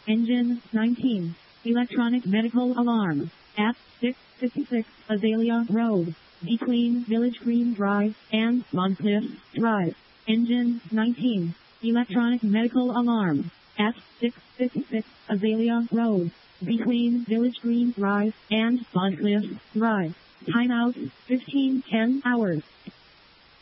Engine 19. Electronic medical alarm. At 656 Azalea Road. Between Village Green Drive and Moncliff Drive. Engine 19. Electronic medical alarm. At 656 Azalea Road. Between Village Green Drive and Moncliff Drive. Timeout 15:10 hours.